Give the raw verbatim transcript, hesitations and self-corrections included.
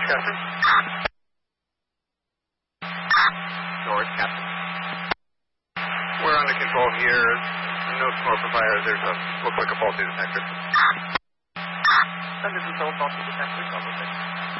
Captain. George, Captain. We're under control here. No smoke or fire. There's a, looks like a faulty detector. Under control, faulty detector, double six.